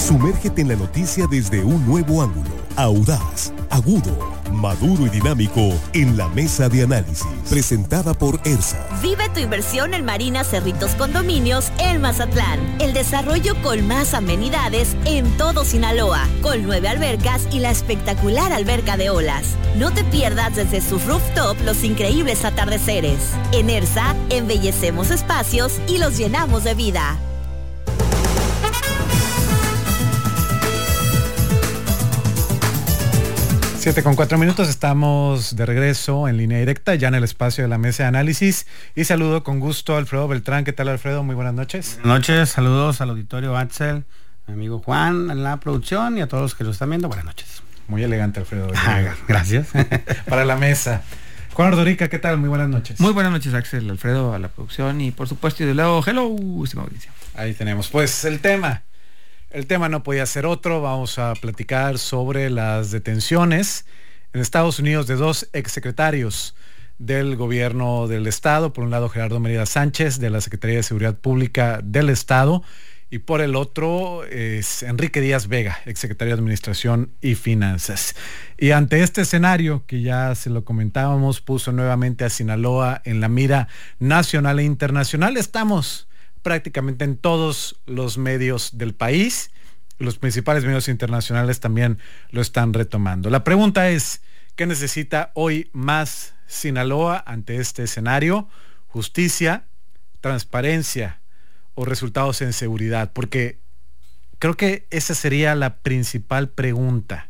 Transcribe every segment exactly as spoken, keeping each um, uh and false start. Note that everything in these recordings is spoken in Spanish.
Sumérgete en la noticia desde un nuevo ángulo, audaz, agudo, maduro y dinámico en la mesa de análisis, presentada por ERSA. Vive tu inversión en Marina Cerritos Condominios en Mazatlán. El desarrollo con más amenidades en todo Sinaloa, con nueve albercas y la espectacular alberca de olas. No te pierdas desde su rooftop los increíbles atardeceres. En ERSA, embellecemos espacios y los llenamos de vida. Siete con cuatro minutos, estamos de regreso en línea directa, ya en el espacio de la mesa de análisis, y saludo con gusto a Alfredo Beltrán. ¿Qué tal, Alfredo? Muy buenas noches. Buenas noches, saludos al auditorio Axel, mi amigo Juan en la producción y a todos los que lo están viendo. Buenas noches. Muy elegante, Alfredo. Ah, gracias. Para la mesa. Juan Ordorica, ¿qué tal? Muy buenas noches. Muy buenas noches, Axel, Alfredo, a la producción y por supuesto y de lado, hello, estimado audiencia. Ahí tenemos, pues, el tema. El tema no podía ser otro. Vamos a platicar sobre las detenciones en Estados Unidos de dos exsecretarios del gobierno del estado. Por un lado, Gerardo Mérida Sánchez, de la Secretaría de Seguridad Pública del estado, y por el otro es Enrique Díaz Vega, exsecretario de Administración y Finanzas. Y ante este escenario, que ya se lo comentábamos, puso nuevamente a Sinaloa en la mira nacional e internacional. Estamos prácticamente en todos los medios del país. Los principales medios internacionales también lo están retomando. La pregunta es, ¿qué necesita hoy más Sinaloa ante este escenario? ¿Justicia, transparencia o resultados en seguridad? Porque creo que esa sería la principal pregunta.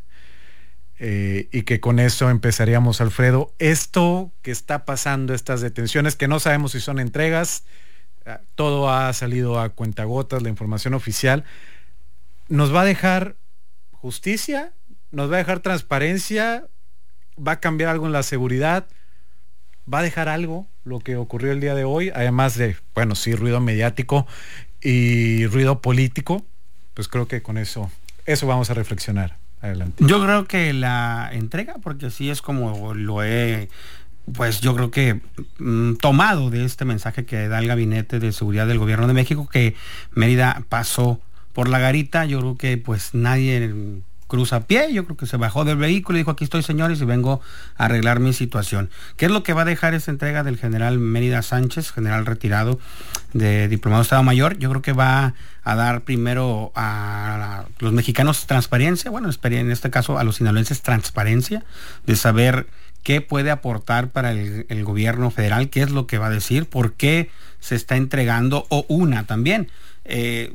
Eh, y que con eso empezaríamos, Alfredo. Esto que está pasando, estas detenciones, que no sabemos si son entregas, todo ha salido a cuentagotas, la información oficial, ¿nos va a dejar justicia? ¿Nos va a dejar transparencia? ¿Va a cambiar algo en la seguridad? ¿Va a dejar algo lo que ocurrió el día de hoy? Además de, bueno, sí, ruido mediático y ruido político, pues creo que con eso, eso vamos a reflexionar. Adelante. Yo creo que la entrega, porque así es como lo he... pues yo creo que mm, tomado de este mensaje que da el Gabinete de Seguridad del Gobierno de México, que Mérida pasó por la garita. Yo creo que pues nadie cruza a pie. Yo creo que se bajó del vehículo y dijo: aquí estoy, señores, y vengo a arreglar mi situación. ¿Qué es lo que va a dejar esta entrega del general Mérida Sánchez, general retirado de Diplomado de Estado Mayor? Yo creo que va a dar primero a los mexicanos transparencia, bueno, en este caso a los sinaloenses transparencia, de saber qué puede aportar para el, el gobierno federal, qué es lo que va a decir, por qué se está entregando, o una también, eh,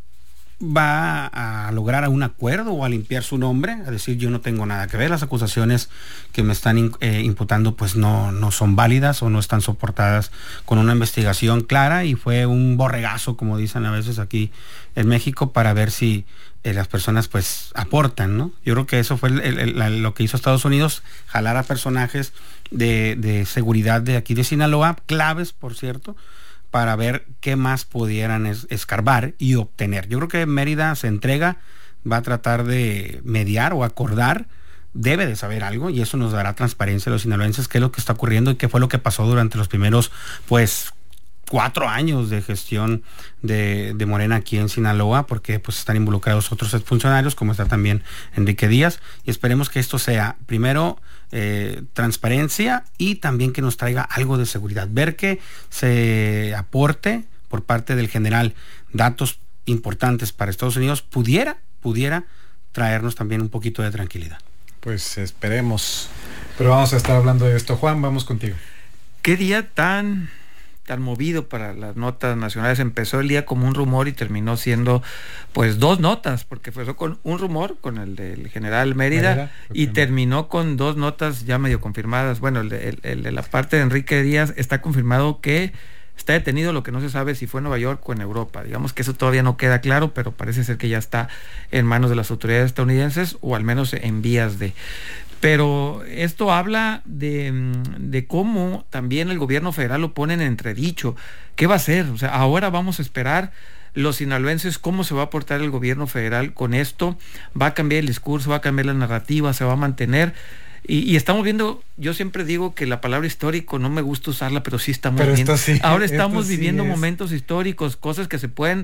va a lograr un acuerdo o a limpiar su nombre, a decir: yo no tengo nada que ver, las acusaciones que me están eh, imputando pues no, no son válidas o no están soportadas con una investigación clara, y fue un borregazo, como dicen a veces aquí en México, para ver si Eh, las personas pues aportan, ¿no? Yo creo que eso fue el, el, el, lo que hizo Estados Unidos, jalar a personajes de, de seguridad de aquí de Sinaloa, claves, por cierto, para ver qué más pudieran es, escarbar y obtener. Yo creo que Mérida se entrega, va a tratar de mediar o acordar, debe de saber algo, y eso nos dará transparencia a los sinaloenses, qué es lo que está ocurriendo y qué fue lo que pasó durante los primeros, pues, cuatro años de gestión de, de Morena aquí en Sinaloa, porque pues están involucrados otros funcionarios, como está también Enrique Díaz, y esperemos que esto sea, primero, eh, transparencia, y también que nos traiga algo de seguridad, ver que se aporte por parte del general datos importantes para Estados Unidos, pudiera, pudiera traernos también un poquito de tranquilidad. Pues esperemos, pero vamos a estar hablando de esto. Juan, vamos contigo. ¿Qué día tan... tan movido para las notas nacionales? Empezó el día como un rumor y terminó siendo pues dos notas, porque empezó con un rumor, con el del general Mérida, Mérida y terminó con dos notas ya medio confirmadas. Bueno, el de, el, el de la parte de Enrique Díaz está confirmado que está detenido, lo que no se sabe si fue en Nueva York o en Europa. Digamos que eso todavía no queda claro, pero parece ser que ya está en manos de las autoridades estadounidenses, o al menos en vías de... Pero esto habla de, de cómo también el gobierno federal lo pone en entredicho. ¿Qué va a hacer? O sea, ahora vamos a esperar los sinaloenses cómo se va a portar el gobierno federal con esto. ¿Va a cambiar el discurso? ¿Va a cambiar la narrativa? ¿Se va a mantener? Y, y estamos viendo, yo siempre digo que la palabra histórico no me gusta usarla, pero sí estamos pero viendo. Sí, ahora estamos sí viviendo es. momentos históricos, cosas que se pueden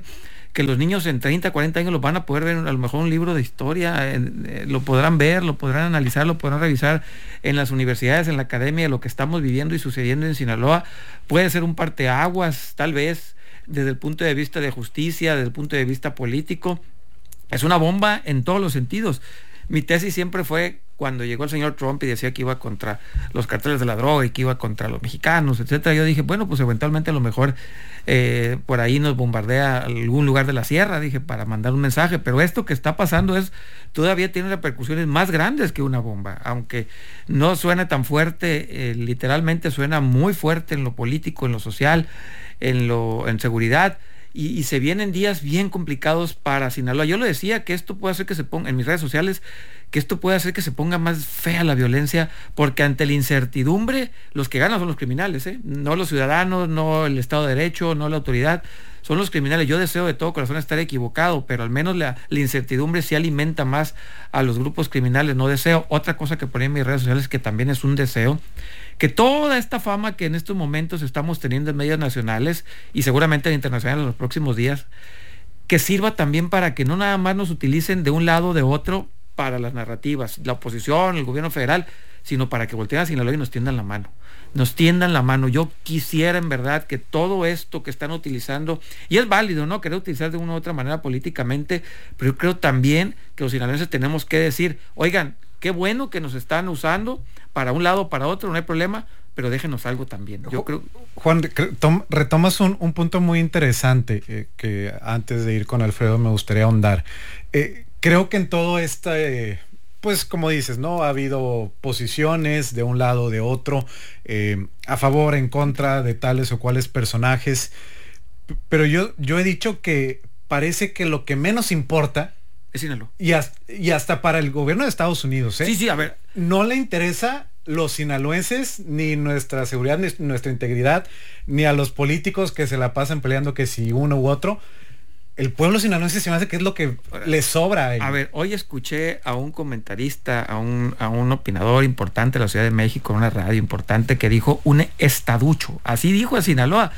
que los niños en treinta, cuarenta años los van a poder ver, a lo mejor un libro de historia, eh, eh, lo podrán ver, lo podrán analizar, lo podrán revisar en las universidades, en la academia, de lo que estamos viviendo y sucediendo en Sinaloa. Puede ser un parteaguas, tal vez, desde el punto de vista de justicia, desde el punto de vista político. Es una bomba en todos los sentidos. Mi tesis siempre fue, cuando llegó el señor Trump y decía que iba contra los carteles de la droga y que iba contra los mexicanos, etcétera, yo dije, bueno, pues eventualmente a lo mejor eh, por ahí nos bombardea algún lugar de la sierra, dije, para mandar un mensaje, pero esto que está pasando es, todavía tiene repercusiones más grandes que una bomba, aunque no suene tan fuerte, eh, literalmente suena muy fuerte en lo político, en lo social, en lo en seguridad. Y, y se vienen días bien complicados para Sinaloa. Yo lo decía, que esto puede hacer que se ponga, en mis redes sociales, que esto puede hacer que se ponga más fea la violencia, porque ante la incertidumbre, los que ganan son los criminales, ¿eh? No los ciudadanos, no el Estado de Derecho, no la autoridad, son los criminales. Yo deseo de todo corazón estar equivocado, pero al menos la, la incertidumbre sí alimenta más a los grupos criminales. No deseo. Otra cosa que ponía en mis redes sociales, que también es un deseo, que toda esta fama que en estos momentos estamos teniendo en medios nacionales y seguramente en internacionales en los próximos días, que sirva también para que no nada más nos utilicen de un lado o de otro para las narrativas, la oposición, el gobierno federal, sino para que volteen a Sinaloa y nos tiendan la mano. Nos tiendan la mano. Yo quisiera en verdad que todo esto que están utilizando, y es válido, ¿no?, querer utilizar de una u otra manera políticamente, pero yo creo también que los sinaloenses tenemos que decir, oigan, qué bueno que nos están usando para un lado o para otro, no hay problema, pero déjenos algo también. Yo creo... Juan, retomas un, un punto muy interesante eh, que antes de ir con Alfredo me gustaría ahondar. Eh, creo que en todo este, pues como dices, ¿no? Ha habido posiciones de un lado o de otro, eh, a favor, en contra de tales o cuales personajes, pero yo, yo he dicho que parece que lo que menos importa es Sinaloa. Y hasta, y hasta para el gobierno de Estados Unidos, ¿eh? Sí, sí, a ver. No le interesa los sinaloenses, ni nuestra seguridad, ni nuestra integridad, ni a los políticos que se la pasan peleando que si uno u otro. El pueblo sinaloense se me hace que es lo que le sobra a él. A ver, hoy escuché a un comentarista, a un, a un opinador importante de la Ciudad de México, en una radio importante, que dijo un estaducho. Así dijo a Sinaloa.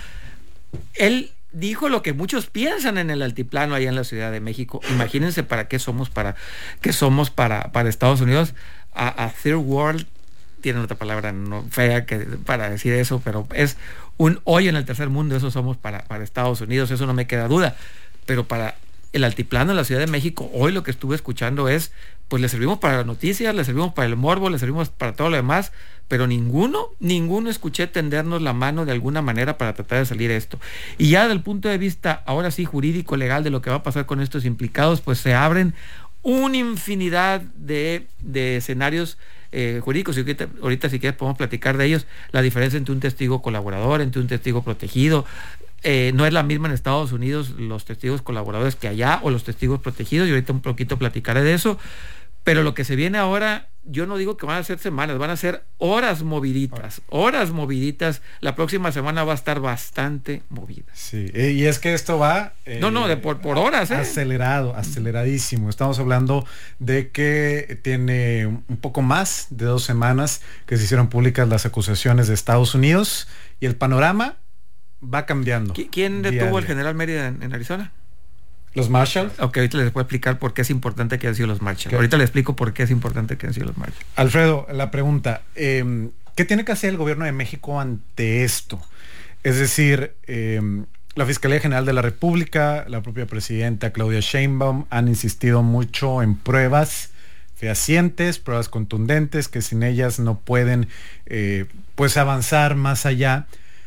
Él dijo lo que muchos piensan en el altiplano allá en la Ciudad de México. Imagínense para qué somos para qué somos para, para Estados Unidos. A, a third world, tienen otra palabra no fea que para decir eso, pero es un hoy en el tercer mundo, eso somos para, para Estados Unidos, eso no me queda duda. Pero para el altiplano en la Ciudad de México, hoy lo que estuve escuchando es, pues le servimos para las noticias, le servimos para el morbo, le servimos para todo lo demás, pero ninguno, ninguno escuché tendernos la mano de alguna manera para tratar de salir de esto. Y ya desde el punto de vista, ahora sí, jurídico, legal, de lo que va a pasar con estos implicados, pues se abren una infinidad de, de escenarios eh, jurídicos, y ahorita, ahorita si quieres podemos platicar de ellos, la diferencia entre un testigo colaborador, entre un testigo protegido. Eh, no es la misma en Estados Unidos los testigos colaboradores que allá, o los testigos protegidos, y ahorita un poquito platicaré de eso. Pero lo que se viene ahora, yo no digo que van a ser semanas, van a ser horas moviditas, horas moviditas. La próxima semana va a estar bastante movida. Sí, y es que esto va... Eh, no, no, de por, por horas. ¿eh? Acelerado, aceleradísimo. Estamos hablando de que tiene un poco más de dos semanas que se hicieron públicas las acusaciones de Estados Unidos, y el panorama va cambiando. ¿Quién detuvo al general Mérida en, en Arizona? ¿Los Marshalls? Ok, ahorita les voy a explicar por qué es importante que hayan sido los Marshalls. Ahorita les explico por qué es importante que hayan sido los Marshalls. Alfredo, la pregunta, eh, ¿qué tiene que hacer el gobierno de México ante esto? Es decir, eh, la Fiscalía General de la República, la propia presidenta Claudia Sheinbaum han insistido mucho en pruebas fehacientes, pruebas contundentes, que sin ellas no pueden eh, pues avanzar más allá.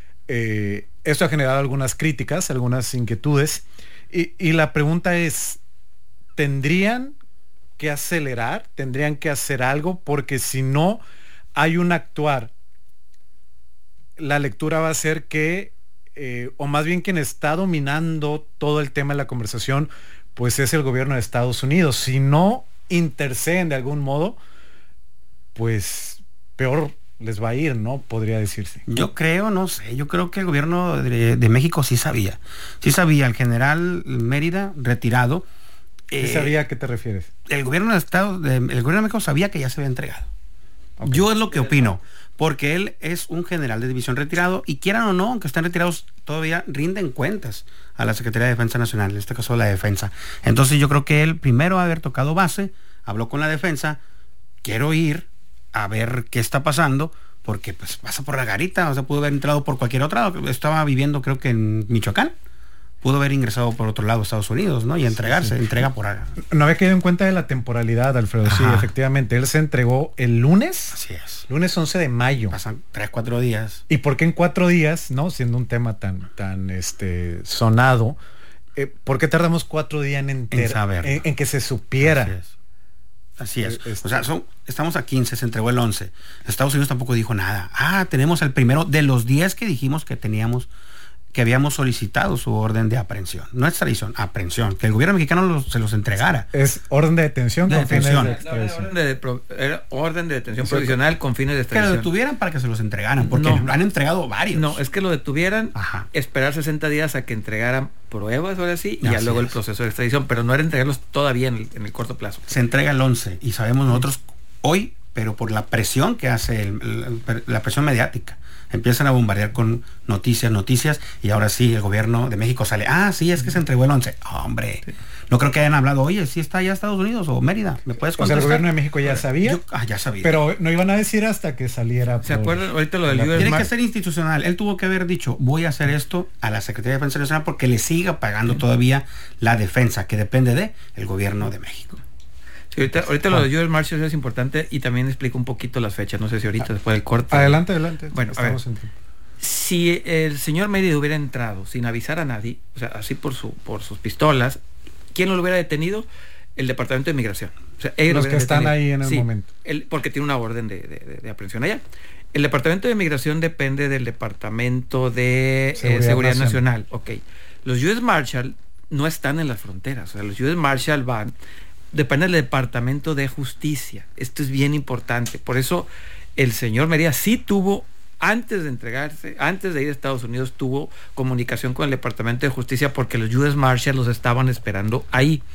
Eh, esto ha generado algunas críticas, algunas inquietudes. Y, y la pregunta es, ¿tendrían que acelerar? ¿Tendrían que hacer algo? Porque si no hay un actuar, la lectura va a ser que, eh, o más bien quien está dominando todo el tema de la conversación, pues es el gobierno de Estados Unidos. Si no interceden de algún modo, pues peor les va a ir, ¿no? Podría decirse. Yo creo, no sé, yo creo que el gobierno de, de México sí sabía. Sí sabía, el general Mérida, retirado. ¿Qué eh, sabía? ¿A qué te refieres? El gobierno de Estado, de, el gobierno de México sabía que ya se había entregado. Okay. Yo es lo que opino, porque él es un general de división retirado y quieran o no, aunque estén retirados, todavía rinden cuentas a la Secretaría de Defensa Nacional, en este caso la Defensa. Entonces yo creo que él primero haber tocado base, habló con la Defensa, quiero ir a ver qué está pasando, porque pues pasa por la garita, o sea, pudo haber entrado por cualquier otro lado, estaba viviendo creo que en Michoacán, pudo haber ingresado por otro lado a Estados Unidos, ¿no? Y entregarse, sí, sí. entrega por... No había caído en cuenta de la temporalidad, Alfredo. Ajá. Sí, efectivamente. Él se entregó el lunes. Así es. Lunes once de mayo. Pasan tres, cuatro días. ¿Y por qué en cuatro días, no? Siendo un tema tan, tan este, sonado, eh, ¿por qué tardamos cuatro días en enterar? En saber. En, en que se supiera. Así es. Así es. Este... O sea, son, estamos a quince, se entregó el once. Estados Unidos tampoco dijo nada. Ah, tenemos el primero de los diez que dijimos que teníamos... que habíamos solicitado su orden de aprehensión, no extradición, aprehensión, que el gobierno mexicano los, se los entregara. Es orden de detención de con detención. fines de extradición. Orden de, pro, era orden de detención provisional con fines de extradición. Que lo detuvieran para que se los entregaran, porque no, han entregado varios. No, es que lo detuvieran, Ajá. esperar sesenta días a que entregaran pruebas, ahora sí, y Así ya luego es. el proceso de extradición, pero no era entregarlos todavía en el, en el corto plazo. Se entrega el once y sabemos nosotros hoy, pero por la presión que hace, el, el, la presión mediática. Empiezan a bombardear con noticias, noticias, y ahora sí, el gobierno de México sale, ah, sí, es que se entregó el once. Oh, hombre, sí. No creo que hayan hablado, oye, sí está allá Estados Unidos o Mérida, ¿me puedes contestar? O sea, el gobierno de México ya sabía. Yo, ah, ya sabía. Pero no iban a decir hasta que saliera. ¿Se acuerdan ahorita lo del U S Tiene que ser institucional. Él tuvo que haber dicho, voy a hacer esto a la Secretaría de Defensa Nacional porque le siga pagando sí. todavía la defensa, que depende de el gobierno de México. Sí, ahorita, ahorita lo de U S Marshals es importante y también explico un poquito las fechas, no sé si ahorita ah, después del corte. Adelante, adelante. Bueno, Estamos a ver. En... Si el señor Mérida hubiera entrado sin avisar a nadie, o sea, así por su por sus pistolas, ¿quién lo hubiera detenido? El Departamento de Migración. O sea, los que están detenido. ahí en el sí, momento. El, porque tiene una orden de, de, de aprehensión allá. El Departamento de Migración depende del Departamento de Seguridad, eh, Seguridad Nacional. Nacional. Ok. Los U S Marshal no están en las fronteras. O sea, los U S Marshal van, depende del Departamento de Justicia. Esto es bien importante. Por eso el señor Mérida sí tuvo... Antes de entregarse, antes de ir a Estados Unidos, tuvo comunicación con el Departamento de Justicia porque los U S Marshals los estaban esperando ahí.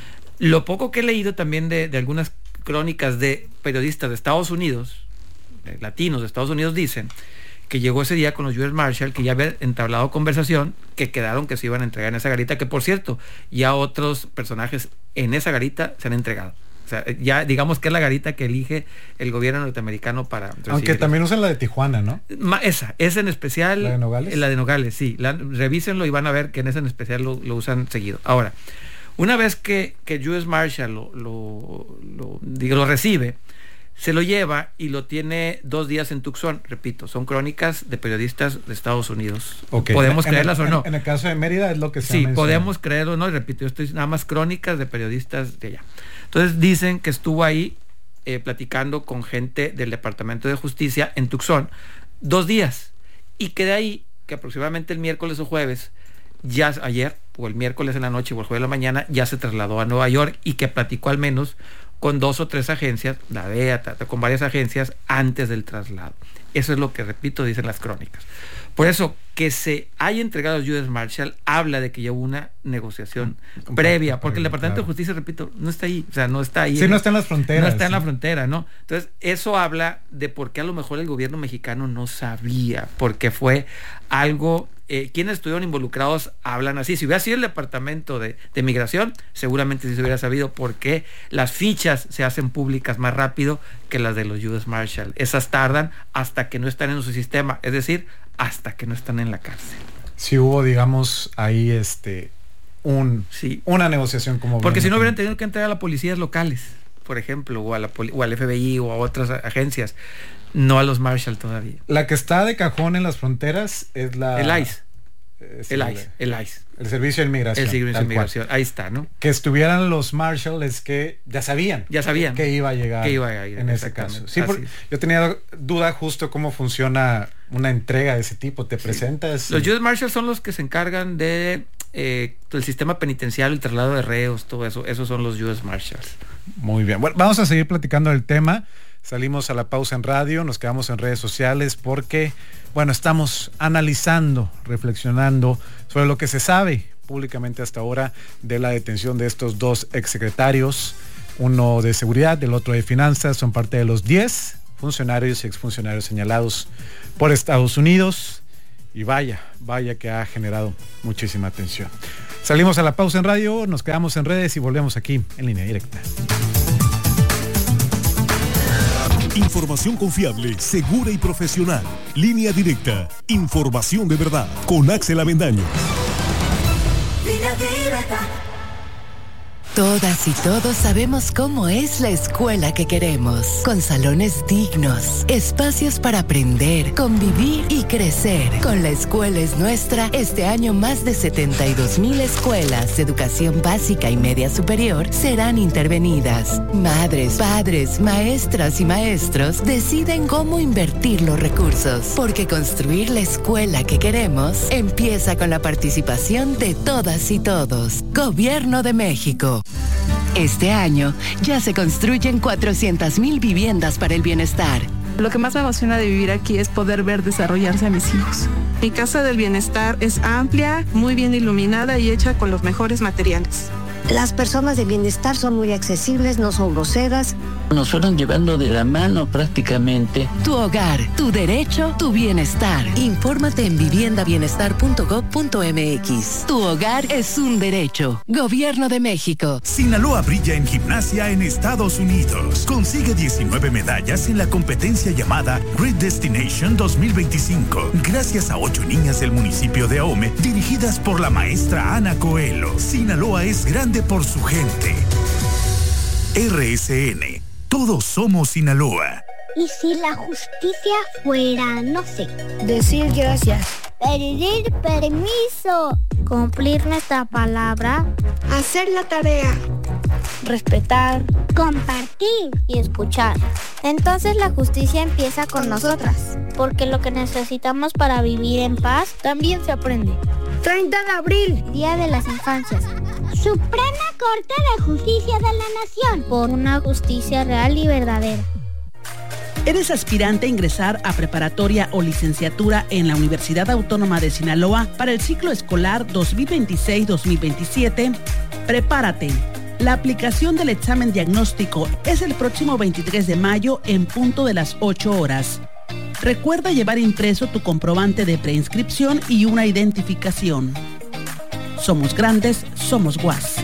Lo poco que he leído también de, de algunas crónicas de periodistas de Estados Unidos, de latinos de Estados Unidos, dicen que llegó ese día con los U S Marshals, que ya había entablado conversación, que quedaron que se iban a entregar en esa garita, que por cierto, ya otros personajes en esa garita se han entregado. O sea, ya digamos que es la garita que elige el gobierno norteamericano para recibir. Aunque también usan la de Tijuana, ¿no? Esa, esa en especial. ¿La de Nogales? La de Nogales, sí. La, revísenlo y van a ver que en esa en especial lo, lo usan seguido. Ahora, una vez que, que U S Marshal lo, lo, lo, digo, lo recibe, se lo lleva y lo tiene dos días en Tucson. Repito, son crónicas de periodistas de Estados Unidos. Okay. ¿Podemos en creerlas el, o no? En, en el caso de Mérida es lo que se Sí, podemos creerlo o no. Y repito, esto es nada más crónicas de periodistas de allá. Entonces dicen que estuvo ahí eh, platicando con gente del Departamento de Justicia en Tucson dos días. Y que de ahí, que aproximadamente el miércoles o jueves, ya ayer, o el miércoles en la noche o el jueves en la mañana, ya se trasladó a Nueva York y que platicó al menos con dos o tres agencias, la D E A, con varias agencias, antes del traslado. Eso es lo que, repito, dicen las crónicas. Por eso, que se haya entregado al U S Marshal habla de que ya hubo una negociación Compa previa, porque el Departamento claro. de Justicia, repito, no está ahí, o sea, no está ahí. Sí, en, no está en las fronteras. No está sí. en la frontera, ¿no? Entonces, eso habla de por qué a lo mejor el gobierno mexicano no sabía, porque fue algo... Eh, quienes estuvieron involucrados hablan así. Si hubiera sido el Departamento de, de Migración, seguramente sí se hubiera sabido por qué las fichas se hacen públicas más rápido que las de los U S Marshal. Esas tardan hasta que no están en su sistema, es decir, hasta que no están en la cárcel. Si hubo, digamos, ahí este un sí. una negociación como... Porque si no hubieran tenido que entregar a las policías locales, por ejemplo, o, a la o al F B I o a otras agencias. No a los Marshall todavía. La que está de cajón en las fronteras es la... El ICE. Es el, el ICE. El ICE. El Servicio de Inmigración. El Servicio de Inmigración. Ahí está, ¿no? Que estuvieran los Marshall es que ya sabían. Ya sabían. Que iba a llegar. Que iba a ir, en ese caso. Sí, por, yo tenía duda justo cómo funciona una entrega de ese tipo. Te sí. presentas... Los U S Marshall son los que se encargan de... Eh, el sistema penitenciario, el traslado de reos, todo eso. Esos son los U S Marshals. Muy bien. Bueno, vamos a seguir platicando del tema. Salimos a la pausa en radio, nos quedamos en redes sociales porque, bueno, estamos analizando, reflexionando sobre lo que se sabe públicamente hasta ahora de la detención de estos dos exsecretarios, uno de seguridad, el otro de finanzas, son parte de los diez funcionarios y exfuncionarios señalados por Estados Unidos. Y vaya, vaya que ha generado muchísima atención. Salimos a la pausa en radio, nos quedamos en redes y volvemos aquí en Línea Directa. Información confiable, segura y profesional. Línea Directa. Información de verdad. Con Axel Avendaño. Línea Directa. Todas y todos sabemos cómo es la escuela que queremos, con salones dignos, espacios para aprender, convivir y crecer. Con La Escuela es Nuestra, este año más de setenta y dos mil escuelas de educación básica y media superior serán intervenidas. Madres, padres, maestras y maestros deciden cómo invertir los recursos, porque construir la escuela que queremos empieza con la participación de todas y todos. Gobierno de México. Este año ya se construyen cuatrocientas mil viviendas para el bienestar. Lo que más me emociona de vivir aquí es poder ver desarrollarse a mis hijos. Mi casa del bienestar es amplia, muy bien iluminada y hecha con los mejores materiales. Las personas de bienestar son muy accesibles, no son groseras. Nos fueron llevando de la mano prácticamente. Tu hogar, tu derecho, tu bienestar. Infórmate en vivienda bienestar punto gob punto eme equis. Tu hogar es un derecho. Gobierno de México. Sinaloa brilla en gimnasia en Estados Unidos. Consigue diecinueve medallas en la competencia llamada Great Destination dos mil veinticinco, gracias a ocho niñas del municipio de Ahome, dirigidas por la maestra Ana Coelho. Sinaloa es grande por su gente. R S N. Todos somos Sinaloa. ¿Y si la justicia fuera, no sé, decir gracias, pedir permiso, cumplir nuestra palabra, hacer la tarea, respetar, compartir y escuchar? Entonces la justicia empieza con nosotras, porque lo que necesitamos para vivir en paz también se aprende. treinta de abril, Día de las Infancias. Suprema Corte de Justicia de la Nación, por una justicia real y verdadera. ¿Eres aspirante a ingresar a preparatoria o licenciatura en la Universidad Autónoma de Sinaloa para el ciclo escolar dos mil veintiséis dos mil veintisiete? Prepárate. La aplicación del examen diagnóstico es el próximo veintitrés de mayo en punto de las ocho horas. Recuerda llevar impreso tu comprobante de preinscripción y una identificación. Somos grandes, somos U A S.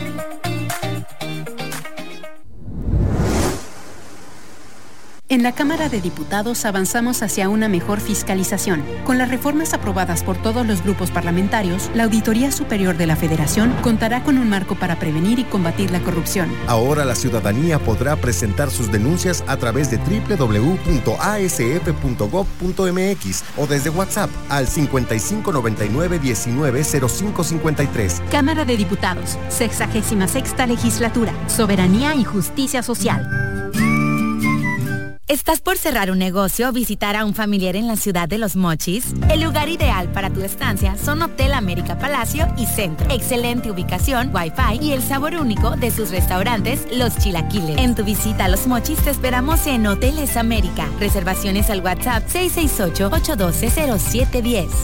En la Cámara de Diputados avanzamos hacia una mejor fiscalización. Con las reformas aprobadas por todos los grupos parlamentarios, la Auditoría Superior de la Federación contará con un marco para prevenir y combatir la corrupción. Ahora la ciudadanía podrá presentar sus denuncias a través de doble u doble u doble u punto a ese efe punto gob punto eme equis o desde WhatsApp al cincuenta y cinco noventa y nueve diecinueve cero cinco cincuenta y tres. Cámara de Diputados, sexagésima sexta Legislatura, Soberanía y Justicia Social. ¿Estás por cerrar un negocio o visitar a un familiar en la ciudad de Los Mochis? El lugar ideal para tu estancia son Hotel América Palacio y Centro. Excelente ubicación, wifi y el sabor único de sus restaurantes, Los Chilaquiles. En tu visita a Los Mochis te esperamos en Hoteles América. Reservaciones al WhatsApp seis seis ocho, ocho uno dos, cero siete uno cero.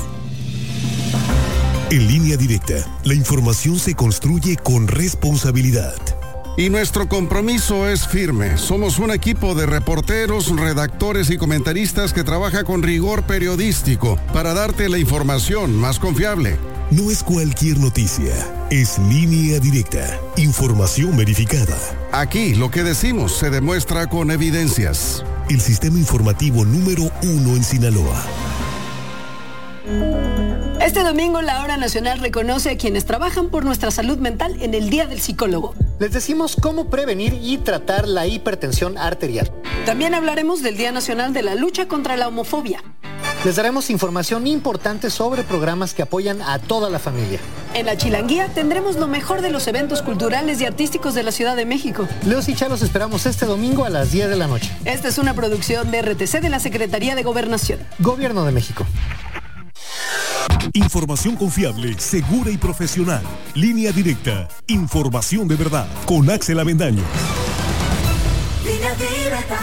En Línea Directa, la información se construye con responsabilidad. Y nuestro compromiso es firme. Somos un equipo de reporteros, redactores y comentaristas que trabaja con rigor periodístico para darte la información más confiable. No es cualquier noticia, es Línea Directa, información verificada. Aquí lo que decimos se demuestra con evidencias. El sistema informativo número uno en Sinaloa. Este domingo la Hora Nacional reconoce a quienes trabajan por nuestra salud mental en el Día del Psicólogo. Les decimos cómo prevenir y tratar la hipertensión arterial. También hablaremos del Día Nacional de la Lucha contra la Homofobia. Les daremos información importante sobre programas que apoyan a toda la familia. En la Chilanguía tendremos lo mejor de los eventos culturales y artísticos de la Ciudad de México. Leos y Chalos esperamos este domingo a las diez de la noche. Esta es una producción de R T C de la Secretaría de Gobernación. Gobierno de México. Información confiable, segura y profesional. Línea Directa. Información de verdad. Con Axel Avendaño. Línea Directa.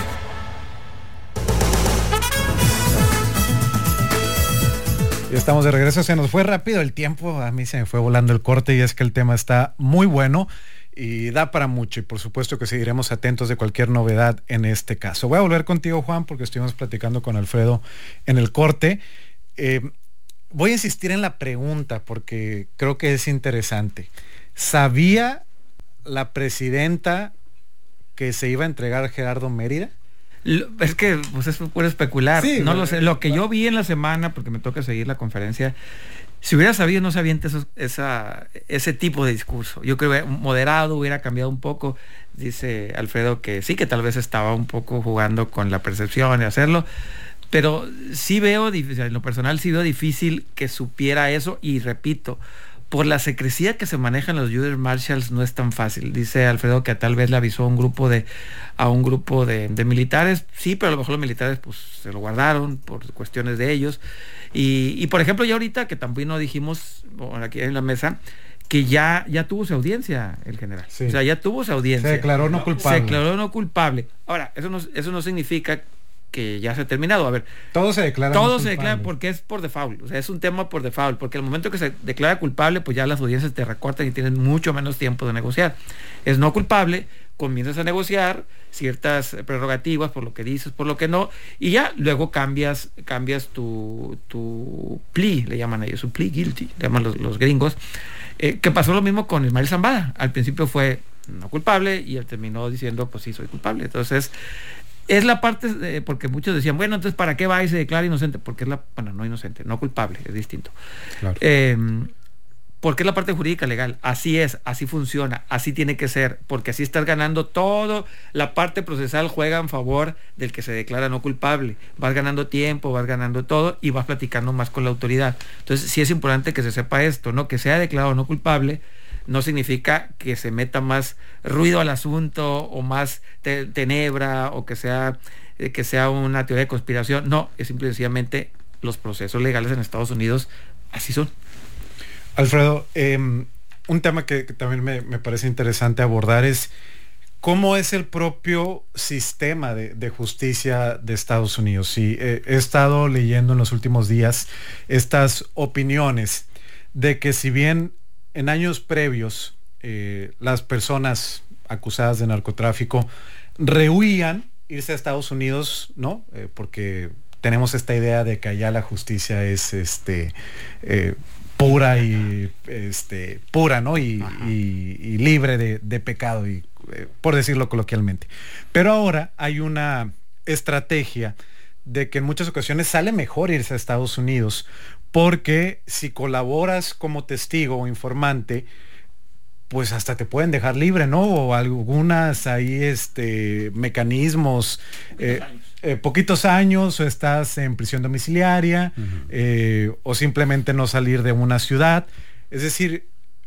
Ya estamos de regreso. Se nos fue rápido el tiempo. A mí se me fue volando el corte y es que el tema está muy bueno. y da para mucho, y por supuesto que seguiremos atentos de cualquier novedad en este caso. Voy a volver contigo, Juan, porque estuvimos platicando con Alfredo en el corte. Eh, voy a insistir en la pregunta porque creo que es interesante. ¿Sabía la presidenta que se iba a entregar a Gerardo Mérida? Lo, es que pues es puro especular, sí, no lo sé. Lo que bueno. yo vi en la semana, porque me toca seguir la conferencia, si hubiera sabido, no se avienta esos, esa, ese tipo de discurso. Yo creo que moderado, hubiera cambiado un poco. Dice Alfredo que sí, que tal vez estaba un poco jugando con la percepción de hacerlo, pero sí veo, en lo personal sí veo difícil que supiera eso, y repito, por la secrecía que se manejan los U S Marshals no es tan fácil. Dice Alfredo que tal vez le avisó a un grupo de a un grupo de, de militares, sí, pero a lo mejor los militares pues se lo guardaron por cuestiones de ellos. Y, y por ejemplo, ya ahorita que también no dijimos bueno, aquí en la mesa, que ya, ya tuvo su audiencia el general. Sí. O sea, ya tuvo su audiencia. Se declaró no culpable. Se declaró no culpable. Ahora, eso no, eso no significa que ya se ha terminado. A ver, todo se declara todo se declara porque es por default, o sea, es un tema por default, porque al momento que se declara culpable, pues ya las audiencias te recortan y tienes mucho menos tiempo de negociar. Es no culpable, comienzas a negociar ciertas prerrogativas por lo que dices, por lo que no, y ya luego cambias cambias tu, tu plea, le llaman ellos, su plea guilty, le llaman los, los gringos, eh, que pasó lo mismo con Ismael Zambada. Al principio fue no culpable y él terminó diciendo, pues sí, soy culpable. Entonces, es la parte, eh, porque muchos decían, bueno, entonces ¿para qué va y se declara inocente? Porque es la, bueno, no inocente, no culpable, es distinto. Claro. Eh, porque es la parte jurídica legal, así es, así funciona, así tiene que ser, porque así estás ganando todo, la parte procesal juega en favor del que se declara no culpable, vas ganando tiempo, vas ganando todo y vas platicando más con la autoridad. Entonces sí es importante que se sepa esto, ¿no? Que sea declarado no culpable no significa que se meta más ruido al asunto o más te tenebra o que sea, eh, que sea una teoría de conspiración. No, es simplemente los procesos legales en Estados Unidos así son. Alfredo, eh, un tema que, que también me, me parece interesante abordar es cómo es el propio sistema de, de justicia de Estados Unidos. Sí, eh, he estado leyendo en los últimos días estas opiniones de que si bien en años previos eh, las personas acusadas de narcotráfico rehuían irse a Estados Unidos, ¿no? Eh, porque tenemos esta idea de que allá la justicia es este eh, pura y este pura, ¿no? Y, y, y libre de, de pecado, y eh, por decirlo coloquialmente. Pero ahora hay una estrategia de que en muchas ocasiones sale mejor irse a Estados Unidos, porque si colaboras como testigo o informante, pues hasta te pueden dejar libre, ¿no? O algunas ahí este mecanismos, eh, eh, poquitos años, o estás en prisión domiciliaria, uh-huh. eh, o simplemente no salir de una ciudad. Es decir,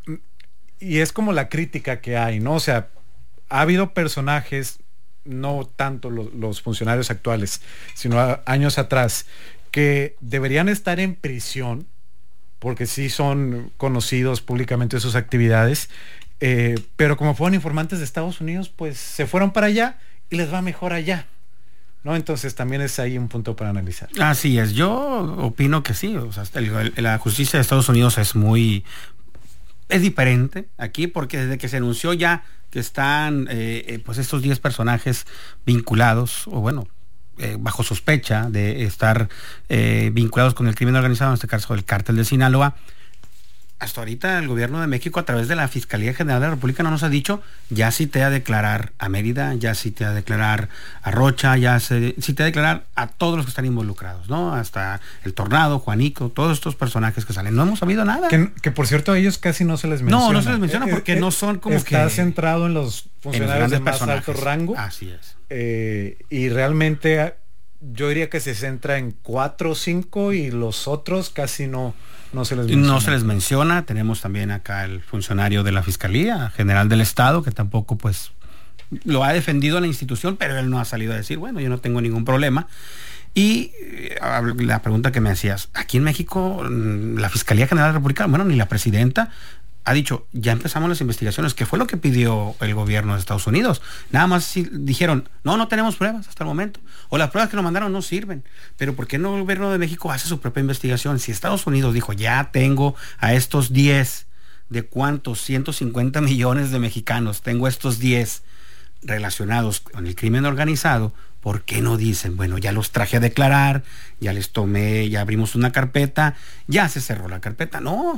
y es como la crítica que hay, ¿no? O sea, ha habido personajes, no tanto lo, los funcionarios actuales, sino a, años atrás, que deberían estar en prisión porque sí son conocidos públicamente sus actividades, eh, pero como fueron informantes de Estados Unidos, pues se fueron para allá y les va mejor allá, ¿no? Entonces también es ahí un punto para analizar. Así es, yo opino que sí, o sea, el, el, la justicia de Estados Unidos es muy, es diferente aquí, porque desde que se anunció ya que están eh, eh, pues estos diez personajes vinculados, o bueno, Eh, bajo sospecha de estar eh, vinculados con el crimen organizado, en este caso el cártel de Sinaloa, hasta ahorita el gobierno de México a través de la Fiscalía General de la República no nos ha dicho, ya cité a declarar a Mérida, ya cité a declarar a Rocha, ya cité a declarar a todos los que están involucrados, ¿no? Hasta el Tornado, Juanico, todos estos personajes que salen. No hemos sabido nada. Que, que por cierto a ellos casi no se les menciona. No, no se les menciona porque eh, eh, no son como está que... Está centrado en los funcionarios de más alto rango. Así es. Eh, y realmente yo diría que se centra en cuatro o cinco y los otros casi no, no se les menciona. No se les menciona. Tenemos también acá el funcionario de la Fiscalía General del Estado, que tampoco pues lo ha defendido la institución, pero él no ha salido a decir, bueno, yo no tengo ningún problema. Y eh, la pregunta que me hacías, aquí en México la Fiscalía General de la República, bueno, ni la presidenta ha dicho, ya empezamos las investigaciones, que fue lo que pidió el gobierno de Estados Unidos. Nada más si dijeron, no, no tenemos pruebas hasta el momento, o las pruebas que nos mandaron no sirven. Pero ¿por qué no el gobierno de México hace su propia investigación? Si Estados Unidos dijo, ya tengo a estos diez de cuántos ciento cincuenta millones de mexicanos, tengo estos diez relacionados con el crimen organizado, ¿por qué no dicen, bueno, ya los traje a declarar, ya les tomé, ya abrimos una carpeta, ya se cerró la carpeta? No,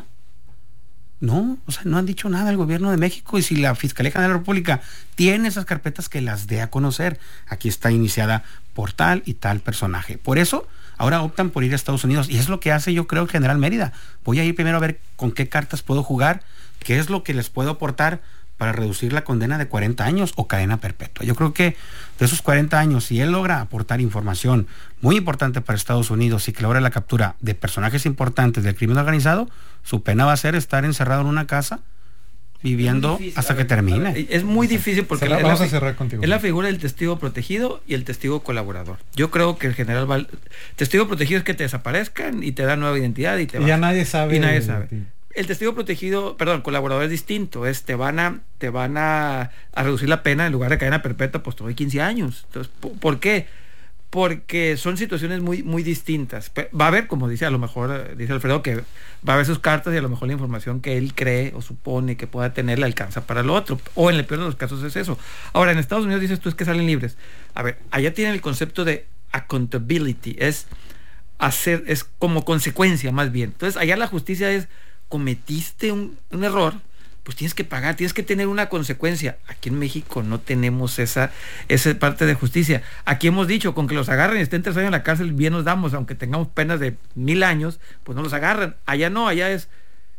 no, o sea, no han dicho nada el gobierno de México, y si la Fiscalía General de la República tiene esas carpetas, que las dé a conocer. Aquí está iniciada por tal y tal personaje. Por eso ahora optan por ir a Estados Unidos, y es lo que hace, yo creo, el general Mérida. Voy a ir primero a ver con qué cartas puedo jugar, qué es lo que les puedo aportar para reducir la condena de cuarenta años o cadena perpetua. Yo creo que de esos cuarenta años, si él logra aportar información muy importante para Estados Unidos y que logra la captura de personajes importantes del crimen organizado, su pena va a ser estar encerrado en una casa viviendo hasta que termine. Es muy difícil porque la, es, vamos la, a cerrar contigo. es la figura del testigo protegido y el testigo colaborador. Yo creo que el general Val... testigo protegido es que te desaparezcan y te dan nueva identidad y te y ya nadie sabe. Y nadie sabe. El testigo protegido, perdón, colaborador es distinto, es te van a, te van a, a reducir la pena en lugar de cadena perpetua, pues te doy quince años. Entonces, ¿por qué? Porque son situaciones muy, muy distintas. Va a haber, como dice a lo mejor, dice Alfredo, que va a haber sus cartas y a lo mejor la información que él cree o supone que pueda tener le alcanza para lo otro. O en el peor de los casos es eso. Ahora, en Estados Unidos dices tú es que salen libres. A ver, allá tienen el concepto de accountability, es hacer, es como consecuencia más bien. Entonces, allá la justicia es, cometiste un, un error, pues tienes que pagar, tienes que tener una consecuencia. Aquí en México no tenemos esa, esa parte de justicia. Aquí hemos dicho, con que los agarren y estén tres años en la cárcel, bien nos damos, aunque tengamos penas de mil años, pues no los agarran. Allá no, allá es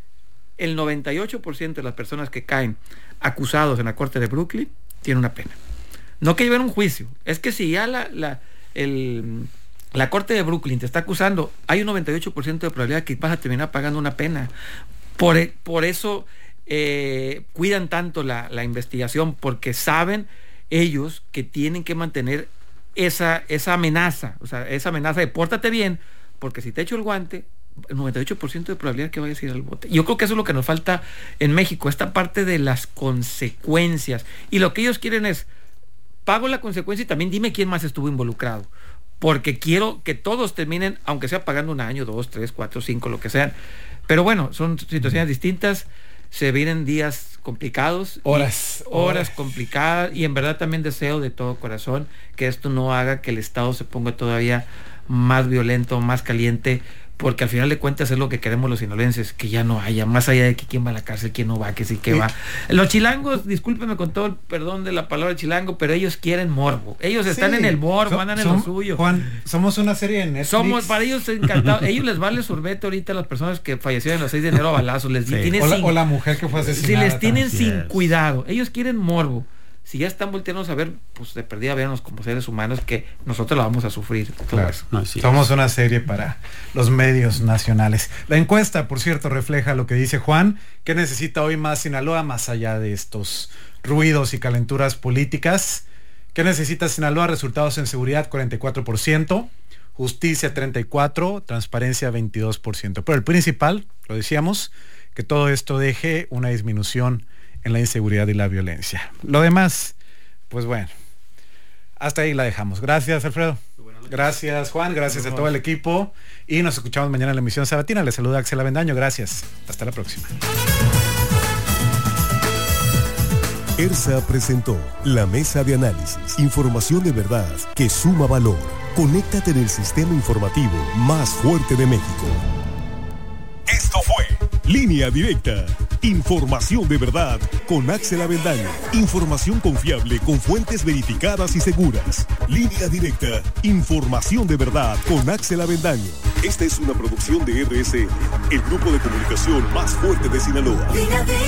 el noventa y ocho por ciento de las personas que caen acusados en la corte de Brooklyn tienen una pena. No que lleven un juicio, es que si ya la, la, el, la corte de Brooklyn te está acusando, hay un noventa y ocho por ciento de probabilidad que vas a terminar pagando una pena. Por, por eso eh, cuidan tanto la, la investigación, porque saben ellos que tienen que mantener esa, esa amenaza, o sea, esa amenaza de pórtate bien, porque si te echo el guante, el noventa y ocho por ciento de probabilidad que vayas a ir al bote. Yo creo que eso es lo que nos falta en México, esta parte de las consecuencias. Y lo que ellos quieren es, pago la consecuencia y también dime quién más estuvo involucrado. Porque quiero que todos terminen, aunque sea pagando un año, dos, tres, cuatro, cinco, lo que sean. Pero bueno, son situaciones mm. distintas. Se vienen días complicados. Horas. Horas, horas complicadas. Y en verdad también deseo de todo corazón que esto no haga que el Estado se ponga todavía más violento, más caliente, porque al final de cuentas es lo que queremos los sinaloenses, que ya no haya, más allá de que quién va a la cárcel, quién no va, que sí, que sí. va. Los chilangos, discúlpenme con todo el perdón de la palabra chilango, pero ellos quieren morbo. Ellos están sí. en el morbo, so, andan en lo suyo. Juan, somos una serie en Netflix. Somos, para ellos encantados. Ellos les vale sorbete ahorita a las personas que fallecieron el seis de enero a balazos. Les sí. tienen o, la, sin, o la mujer que fue asesinada. Si les tienen también. sin Yes. cuidado. Ellos quieren morbo. Si ya están volteándonos a ver, pues de perdida vernos como seres humanos, que nosotros la vamos a sufrir. Claro. No, sí, somos es. una serie para los medios nacionales. La encuesta, por cierto, refleja lo que dice Juan, que necesita hoy más Sinaloa, más allá de estos ruidos y calenturas políticas. ¿Qué necesita Sinaloa? Resultados en seguridad cuarenta y cuatro por ciento, justicia treinta y cuatro por ciento, transparencia veintidós por ciento. Pero el principal, lo decíamos, que todo esto deje una disminución en la inseguridad y la violencia. Lo demás, pues bueno, hasta ahí la dejamos. Gracias, Alfredo. Gracias, Juan. Gracias a todo el equipo. Y nos escuchamos mañana en la emisión sabatina. Les saluda Axel Avendaño. Gracias. Hasta la próxima. ERSA presentó la mesa de análisis. Información de verdad que suma valor. Conéctate en el sistema informativo más fuerte de México. Esto fue Línea Directa. Información de verdad con Axel Avendaño. Información confiable con fuentes verificadas y seguras. Línea Directa. Información de verdad con Axel Avendaño. Esta es una producción de R S N, el grupo de comunicación más fuerte de Sinaloa.